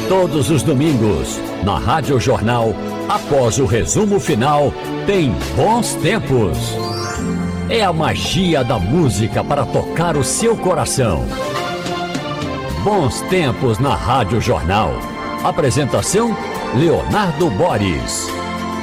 Todos os domingos, na Rádio Jornal, após o resumo final, tem Bons Tempos. É a magia da música para tocar o seu coração. Bons Tempos na Rádio Jornal. Apresentação: Leonardo Boris.